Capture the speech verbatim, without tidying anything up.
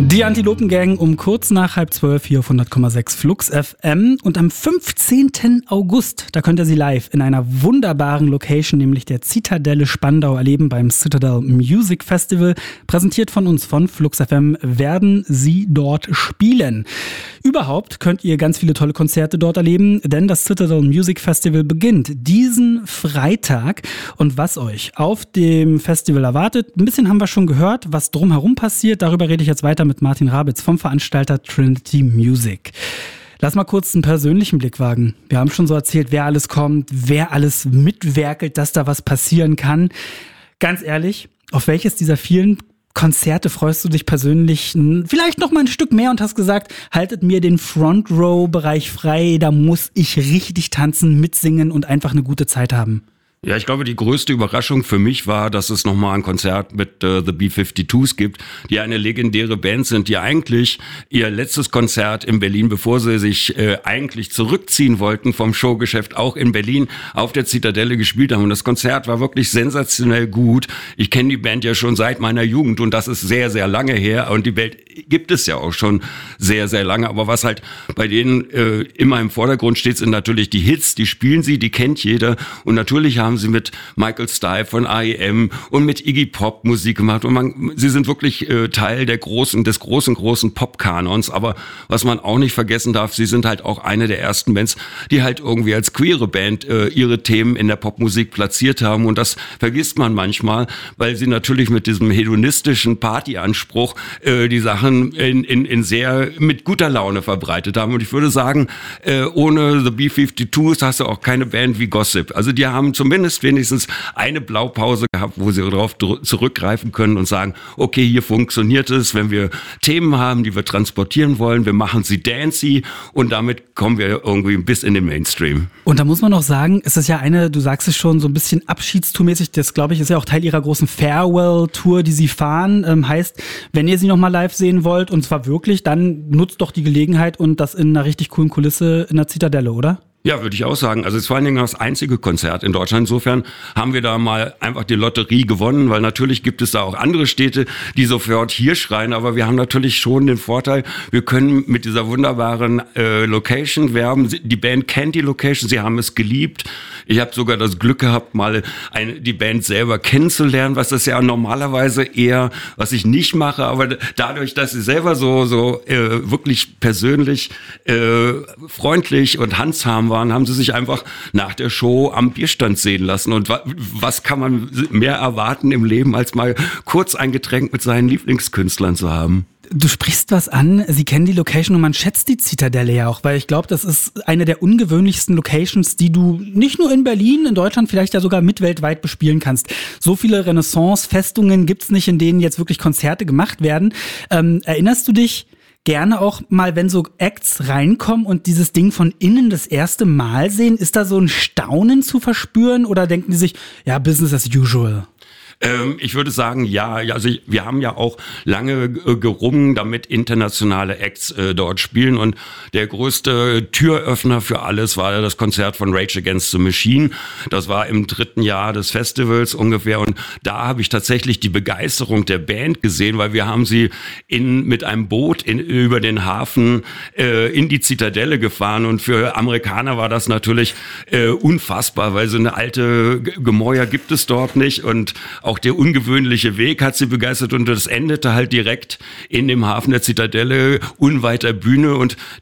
Die Antilopen-Gang um kurz nach halb zwölf hier auf hundert Komma sechs Flux F M. Und am fünfzehnten August, da könnt ihr sie live in einer wunderbaren Location, nämlich der Zitadelle Spandau, erleben beim Citadel Music Festival. Präsentiert von uns, von Flux F M, werden sie dort spielen. Überhaupt könnt ihr ganz viele tolle Konzerte dort erleben, denn das Citadel Music Festival beginnt diesen Freitag. Und was euch auf dem Festival erwartet, ein bisschen haben wir schon gehört, was drumherum passiert. Darüber rede ich jetzt weiter mit Martin Rabitz vom Veranstalter Trinity Music. Lass mal kurz einen persönlichen Blick wagen. Wir haben schon so erzählt, wer alles kommt, wer alles mitwerkelt, dass da was passieren kann. Ganz ehrlich, auf welches dieser vielen Konzerte freust du dich persönlich vielleicht noch mal ein Stück mehr und hast gesagt, haltet mir den Front-Row-Bereich frei, da muss ich richtig tanzen, mitsingen und einfach eine gute Zeit haben? Ja, ich glaube, die größte Überraschung für mich war, dass es nochmal ein Konzert mit äh, The B fünfundfünfzig gibt, die eine legendäre Band sind, die eigentlich ihr letztes Konzert in Berlin, bevor sie sich äh, eigentlich zurückziehen wollten vom Showgeschäft, auch in Berlin auf der Zitadelle gespielt haben. Und das Konzert war wirklich sensationell gut. Ich kenne die Band ja schon seit meiner Jugend und das ist sehr, sehr lange her. Und die Band gibt es ja auch schon sehr, sehr lange. Aber was halt bei denen äh, immer im Vordergrund steht, sind natürlich die Hits, die spielen sie, die kennt jeder. Und natürlich haben sie mit Michael Stipe von R E M und mit Iggy Pop Musik gemacht und man, sie sind wirklich äh, Teil der großen, des großen, großen Pop-Kanons, aber was man auch nicht vergessen darf, sie sind halt auch eine der ersten Bands, die halt irgendwie als queere Band äh, ihre Themen in der Popmusik platziert haben und das vergisst man manchmal, weil sie natürlich mit diesem hedonistischen Partyanspruch äh, die Sachen in, in, in sehr, mit guter Laune verbreitet haben und ich würde sagen, äh, ohne The B fünfundfünfzig hast du auch keine Band wie Gossip, also die haben zumindest wenigstens eine Blaupause gehabt, wo sie darauf zurückgreifen können und sagen, okay, hier funktioniert es, wenn wir Themen haben, die wir transportieren wollen, wir machen sie dancey und damit kommen wir irgendwie bis in den Mainstream. Und da muss man noch sagen, es ist ja eine, du sagst es schon, so ein bisschen Abschiedstourmäßig, das glaube ich ist ja auch Teil ihrer großen Farewell-Tour, die sie fahren, ähm, heißt, wenn ihr sie nochmal live sehen wollt und zwar wirklich, dann nutzt doch die Gelegenheit und das in einer richtig coolen Kulisse in der Zitadelle, oder? Ja, würde ich auch sagen. Also es war vor allen Dingen das einzige Konzert in Deutschland. Insofern haben wir da mal einfach die Lotterie gewonnen, weil natürlich gibt es da auch andere Städte, die sofort hier schreien. Aber wir haben natürlich schon den Vorteil, wir können mit dieser wunderbaren äh, Location werben. Die Band kennt die Location, sie haben es geliebt. Ich habe sogar das Glück gehabt, mal eine, die Band selber kennenzulernen, was das ja normalerweise eher, was ich nicht mache. Aber dadurch, dass sie selber so so äh, wirklich persönlich, äh, freundlich und handsam waren, haben sie sich einfach nach der Show am Bierstand sehen lassen. Und wa- was kann man mehr erwarten im Leben, als mal kurz ein Getränk mit seinen Lieblingskünstlern zu haben? Du sprichst was an, sie kennen die Location und man schätzt die Zitadelle ja auch, weil ich glaube, das ist eine der ungewöhnlichsten Locations, die du nicht nur in Berlin, in Deutschland vielleicht ja sogar mit weltweit bespielen kannst. So viele Renaissance-Festungen gibt's nicht, in denen jetzt wirklich Konzerte gemacht werden. Ähm, erinnerst du dich gerne auch mal, wenn so Acts reinkommen und dieses Ding von innen das erste Mal sehen, ist da so ein Staunen zu verspüren oder denken die sich, ja, Business as usual? Ähm, ich würde sagen, ja, also wir haben ja auch lange äh, gerungen, damit internationale Acts äh, dort spielen und der größte Türöffner für alles war das Konzert von Rage Against the Machine. Das war im dritten Jahr des Festivals ungefähr und da habe ich tatsächlich die Begeisterung der Band gesehen, weil wir haben sie in mit einem Boot in, über den Hafen äh, in die Zitadelle gefahren und für Amerikaner war das natürlich äh, unfassbar, weil so eine alte G- Gemäuer gibt es dort nicht und auch der ungewöhnliche Weg hat sie begeistert und das endete halt direkt in dem Hafen der Zitadelle, unweit der Bühne und